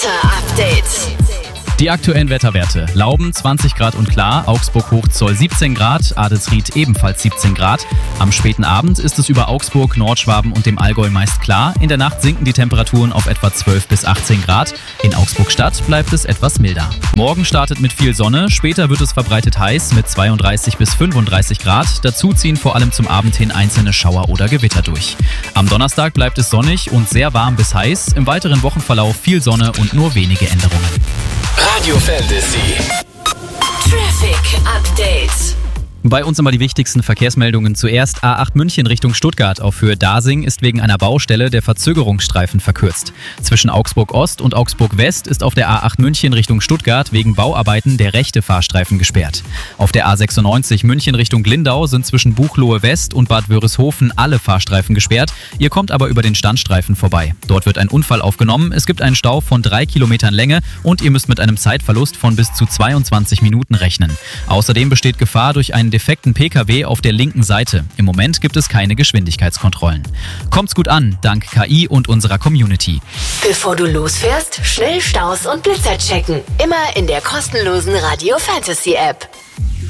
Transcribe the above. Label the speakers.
Speaker 1: Wetter-Update.
Speaker 2: Die aktuellen Wetterwerte. Lauben 20 Grad und klar, Augsburg-Hochzoll 17 Grad, Adelsried ebenfalls 17 Grad. Am späten Abend ist es über Augsburg, Nordschwaben und dem Allgäu meist klar. In der Nacht sinken die Temperaturen auf etwa 12 bis 18 Grad. In Augsburg-Stadt bleibt es etwas milder. Morgen startet mit viel Sonne, später wird es verbreitet heiß mit 32 bis 35 Grad. Dazu ziehen vor allem zum Abend hin einzelne Schauer oder Gewitter durch. Am Donnerstag bleibt es sonnig und sehr warm bis heiß. Im weiteren Wochenverlauf viel Sonne und nur wenige Änderungen.
Speaker 3: Radio Fantasy.
Speaker 1: Traffic Update.
Speaker 2: Bei uns immer die wichtigsten Verkehrsmeldungen. Zuerst A8 München Richtung Stuttgart auf Höhe Dasing ist wegen einer Baustelle der Verzögerungsstreifen verkürzt. Zwischen Augsburg Ost und Augsburg West ist auf der A8 München Richtung Stuttgart wegen Bauarbeiten der rechte Fahrstreifen gesperrt. Auf der A96 München Richtung Lindau sind zwischen Buchloe West und Bad Wörishofen alle Fahrstreifen gesperrt. Ihr kommt aber über den Standstreifen vorbei. Dort wird ein Unfall aufgenommen. Es gibt einen Stau von 3 Kilometern Länge und ihr müsst mit einem Zeitverlust von bis zu 22 Minuten rechnen. Außerdem besteht Gefahr durch einen defekten Pkw auf der linken Seite. Im Moment gibt es keine Geschwindigkeitskontrollen. Kommt's gut an, dank KI und unserer Community.
Speaker 1: Bevor du losfährst, schnell Staus und Blitzer checken. Immer in der kostenlosen Radio Fantasy App.